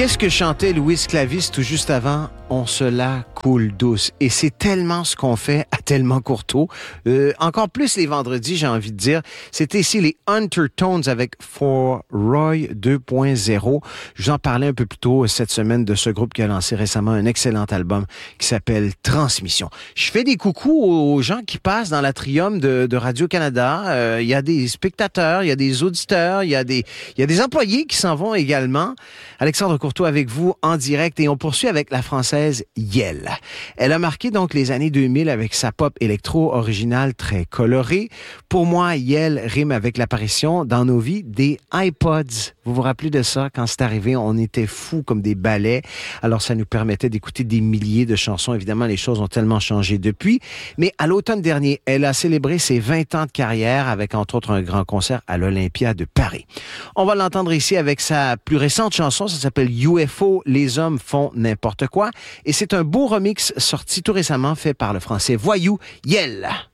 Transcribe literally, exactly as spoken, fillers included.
Qu'est-ce que chantait Louise Clavis tout juste avant? On se la coule douce. Et c'est tellement ce qu'on fait à Tellement Courteau. Euh, encore plus les vendredis, j'ai envie de dire. C'était ici les Undertones avec For Roy deux point zéro. Je vous en parlais un peu plus tôt cette semaine de ce groupe qui a lancé récemment un excellent album qui s'appelle Transmission. Je fais des coucous aux gens qui passent dans l'atrium de, de Radio-Canada. Euh, il y a des spectateurs, il y a des auditeurs, il y a des, il y a des employés qui s'en vont également. Alexandre Courteau avec vous en direct et on poursuit avec la française Yelle. Elle a marqué donc les années deux mille avec sa pop électro originale très colorée. Pour moi, Yelle rime avec l'apparition dans nos vies des iPods. Vous vous rappelez de ça? Quand c'est arrivé, on était fous comme des balais. Alors, ça nous permettait d'écouter des milliers de chansons. Évidemment, les choses ont tellement changé depuis. Mais à l'automne dernier, elle a célébré ses vingt ans de carrière avec, entre autres, un grand concert à l'Olympia de Paris. On va l'entendre ici avec sa plus récente chanson. Ça s'appelle U F O, Les hommes font n'importe quoi. Et c'est un beau remix sorti tout récemment fait par le français Voyou Yelle.